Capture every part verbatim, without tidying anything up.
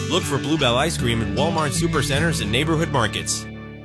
Look for Bluebell ice cream at Walmart supercenters and neighborhood markets.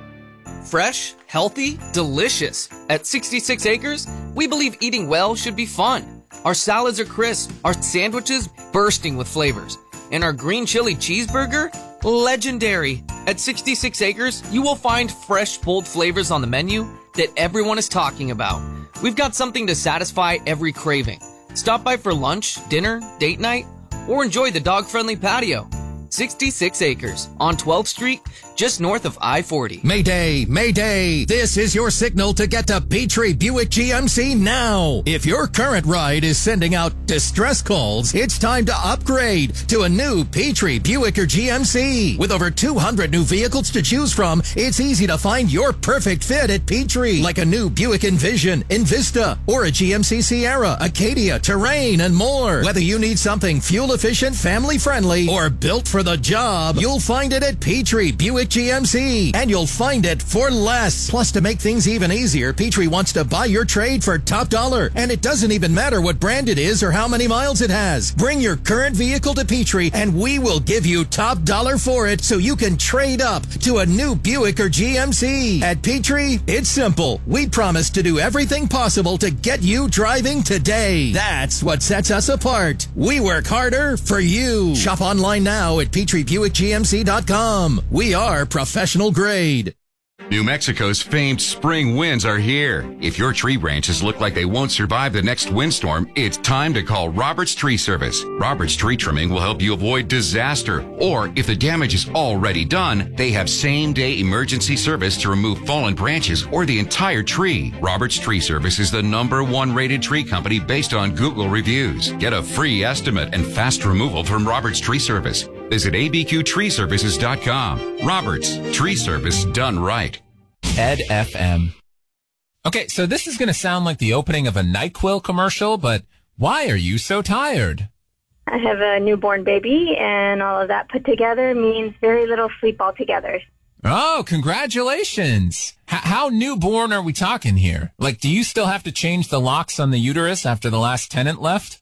Fresh, healthy, delicious. At sixty-six Acres, we believe eating well should be fun. Our salads are crisp, our sandwiches bursting with flavors, and our green chili cheeseburger, legendary. At sixty-six Acres, you will find fresh, bold flavors on the menu that everyone is talking about. We've got something to satisfy every craving. Stop by for lunch, dinner, date night, or enjoy the dog-friendly patio. sixty-six Acres on twelfth Street, just north of I forty. Mayday, Mayday, this is your signal to get to Petrie Buick G M C now. If your current ride is sending out distress calls, it's time to upgrade to a new Petrie Buick or G M C. With over two hundred new vehicles to choose from, it's easy to find your perfect fit at Petrie, like a new Buick Envision, Envista, or a G M C Sierra, Acadia, Terrain, and more. Whether you need something fuel-efficient, family-friendly, or built for the job, you'll find it at Petrie Buick G M C, and you'll find it for less. Plus, to make things even easier, Petrie wants to buy your trade for top dollar, and it doesn't even matter what brand it is or how many miles it has. Bring your current vehicle to Petrie, and we will give you top dollar for it, so you can trade up to a new Buick or G M C. At Petrie, it's simple. We promise to do everything possible to get you driving today. That's what sets us apart. We work harder for you. Shop online now at Petrie Buick G M C dot com. We are professional grade. New Mexico's famed spring winds are here. If your tree branches look like they won't survive the next windstorm, it's time to call Roberts Tree Service. Roberts Tree Trimming will help you avoid disaster. Or if the damage is already done, they have same-day emergency service to remove fallen branches or the entire tree. Roberts Tree Service is the number one rated tree company based on Google reviews. Get a free estimate and fast removal from Roberts Tree Service. Visit A B Q tree services dot com. Roberts, tree service done right. Ed F M. Okay, so this is going to sound like the opening of a NyQuil commercial, but why are you so tired? I have a newborn baby, and all of that put together means very little sleep altogether. Oh, congratulations. H- how newborn are we talking here? Like, do you still have to change the locks on the uterus after the last tenant left?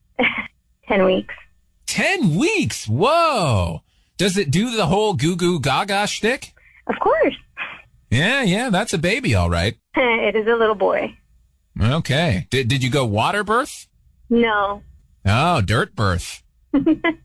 Ten weeks. Ten weeks? Whoa. Does it do the whole goo goo gaga shtick? Of course. Yeah, yeah, that's a baby, all right. It is a little boy. Okay. Did, did you go water birth? No. Oh, dirt birth.